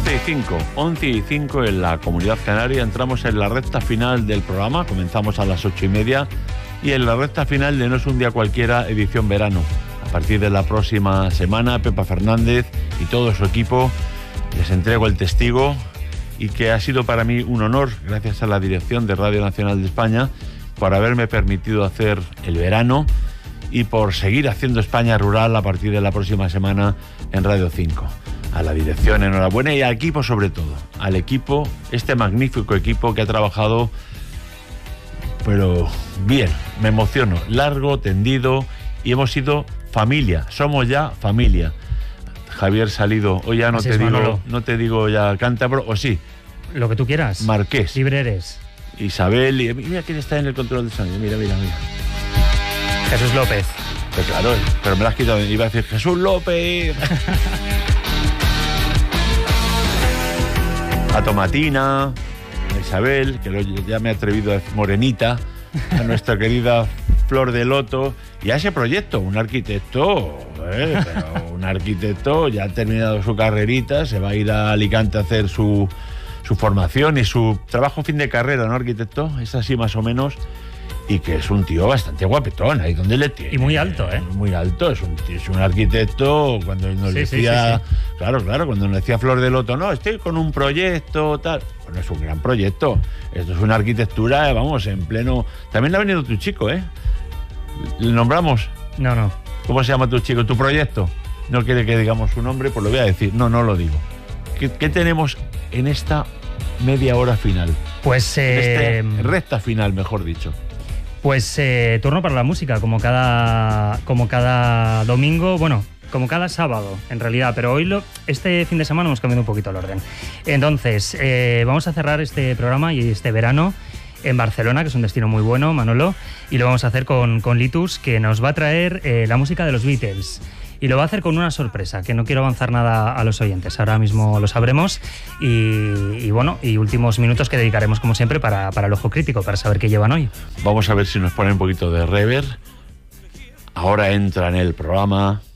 11:05 en la Comunidad Canaria. Entramos en la recta final del programa. Comenzamos a las 8:30 y en la recta final de No es un día cualquiera, edición verano. A partir de la próxima semana, Pepa Fernández y todo su equipo les entrego el testigo, y que ha sido para mí un honor, gracias a la dirección de Radio Nacional de España, por haberme permitido hacer el verano y por seguir haciendo España Rural a partir de la próxima semana en Radio 5. A la dirección, enhorabuena, y al equipo sobre todo. Al equipo, este magnífico equipo que ha trabajado, pero bien, me emociono, largo, tendido, y hemos sido familia, somos ya familia. Javier Salido, hoy ya no te digo ya cántabro, o sí. Lo que tú quieras. Marqués. Libre eres. Isabel, y mira quién está en el control de sonido, mira. Jesús López. Pues claro, pero me lo has quitado, iba a decir Jesús López. A Tomatina, a Isabel, que ya me he atrevido a decir Morenita, a nuestra querida Flor de Loto, y a ese proyecto, un arquitecto, pero un arquitecto ya ha terminado su carrerita, se va a ir a Alicante a hacer su formación y su trabajo fin de carrera, ¿no, arquitecto? Es así más o menos. Y que es un tío bastante guapetón, ahí donde le tiene. Y muy alto, ¿eh? Muy alto, es un arquitecto. Cuando nos decía, sí. Claro, cuando nos decía Flor de Loto, no, estoy con un proyecto, tal. Bueno, es un gran proyecto. Esto es una arquitectura, vamos, en pleno. También le ha venido tu chico, ¿eh? ¿Le nombramos? No. ¿Cómo se llama tu chico? ¿Tu proyecto? No quiere que digamos su nombre, pues lo voy a decir. No lo digo. ¿Qué tenemos en esta media hora final? Pues. Recta final, mejor dicho. Pues turno para la música, como cada domingo, bueno, como cada sábado, en realidad, pero hoy este fin de semana hemos cambiado un poquito el orden. Entonces, vamos a cerrar este programa y este verano en Barcelona, que es un destino muy bueno, Manolo, y lo vamos a hacer con Litus, que nos va a traer la música de los Beatles. Y lo va a hacer con una sorpresa, que no quiero avanzar nada a los oyentes, ahora mismo lo sabremos, y bueno, y últimos minutos que dedicaremos como siempre para el ojo crítico, para saber qué llevan hoy. Vamos a ver si nos ponen un poquito de reverb. Ahora entra en el programa